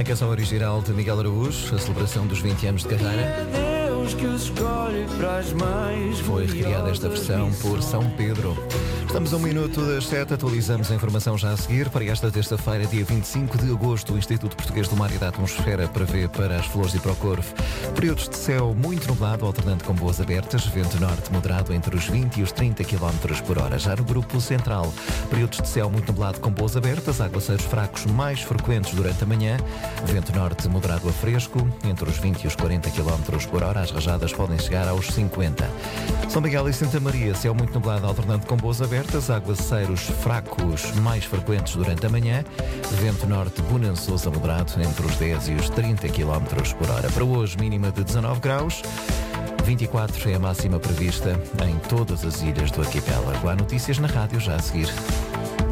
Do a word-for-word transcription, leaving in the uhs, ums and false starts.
A canção original de Miguel Araújo, a celebração dos vinte anos de carreira. Que os escolhe para as mais Foi recriada esta versão por São Pedro. Estamos a um minuto das sete, atualizamos a informação já a seguir. Para esta terça-feira, dia vinte e cinco de agosto, o Instituto Português do Mar e da Atmosfera prevê para as Flores e para o Corvo períodos de céu muito nublado, alternando com boas abertas, vento norte moderado entre os vinte e os trinta quilómetros por hora. Já no grupo central, períodos de céu muito nublado com boas abertas, aguaceiros fracos mais frequentes durante a manhã, vento norte moderado a fresco, entre os vinte e os quarenta quilómetros por hora. As rajadas podem chegar aos cinquenta. São Miguel e Santa Maria, céu muito nublado, alternando com boas abertas, aguaceiros fracos mais frequentes durante a manhã, vento norte bonançoso a moderado entre os dez e os trinta quilómetros por hora. Para hoje, mínima de dezanove graus, vinte e quatro é a máxima prevista em todas as ilhas do arquipélago. Há notícias na rádio já a seguir.